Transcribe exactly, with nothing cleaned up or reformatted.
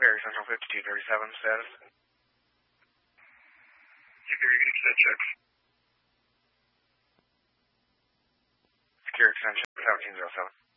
Barry Central fifty-two thirty-seven, status. Security extension check. Security extension seventeen oh seven.